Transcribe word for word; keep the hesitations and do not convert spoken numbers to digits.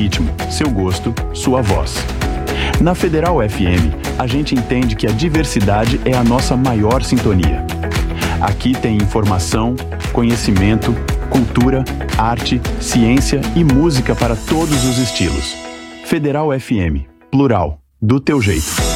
ritmo, seu gosto, sua voz. Na Federal F M, a gente entende que a diversidade é a nossa maior sintonia. Aqui tem informação, conhecimento, cultura, arte, ciência e música para todos os estilos. Federal F M, plural, do teu jeito.